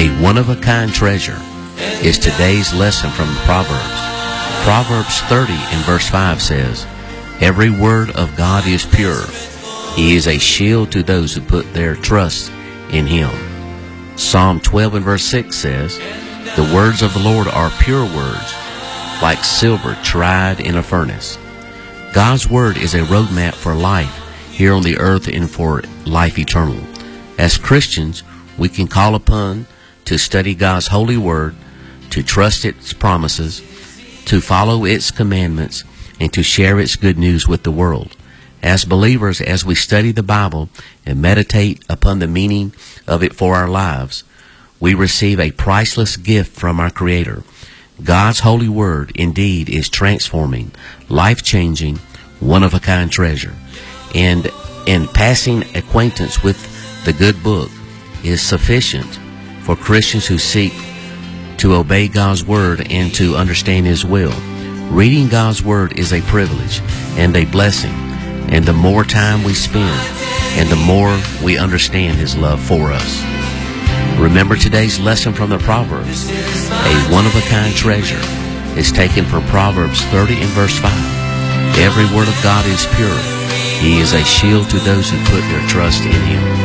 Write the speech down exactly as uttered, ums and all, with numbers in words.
A one-of-a-kind treasure is today's lesson from the Proverbs. Proverbs thirty and verse five says, "Every word of God is pure. He is a shield to those who put their trust in Him." Psalm twelve and verse six says, "The words of the Lord are pure words, like silver tried in a furnace." God's Word is a roadmap for life here on the earth and for life eternal. As Christians, we can call upon to study God's holy Word, to trust its promises, to follow its commandments, and to share its good news with the world. As believers, as we study the Bible and meditate upon the meaning of it for our lives, we receive a priceless gift from our Creator. God's holy Word indeed is transforming, life-changing, one-of-a-kind treasure. And in passing acquaintance with the good book is sufficient for Christians who seek to obey God's Word and to understand His will. Reading God's Word is a privilege and a blessing, and the more time we spend, and the more we understand His love for us. Remember today's lesson from the Proverbs. A one-of-a-kind treasure is taken from Proverbs thirty and verse five. Every word of God is pure. He is a shield to those who put their trust in Him.